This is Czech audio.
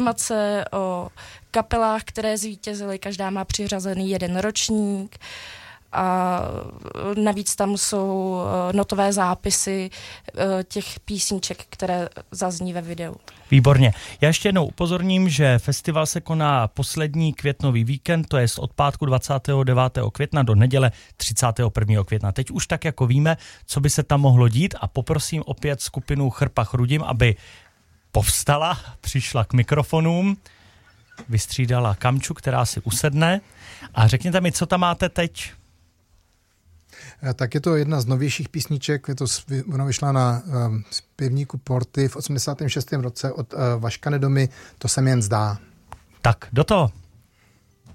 informace o kapelách, které zvítězily, každá má přiřazený jeden ročník a navíc tam jsou notové zápisy těch písniček, které zazní ve videu. Výborně. Já ještě jednou upozorním, že festival se koná poslední květnový víkend, to je od pátku 29. května do neděle 31. května. Teď už tak jako víme, co by se tam mohlo dít a poprosím opět skupinu Chrpa Chrudim, aby povstala, přišla k mikrofonům, vystřídala Kamču, která si usedne a řekněte mi, co tam máte teď? Tak je to jedna z novějších písniček, ona vyšla na zpěvníku Porty v 86. roce od Vaška Nedomy, To se mi jen zdá. Tak, do toho.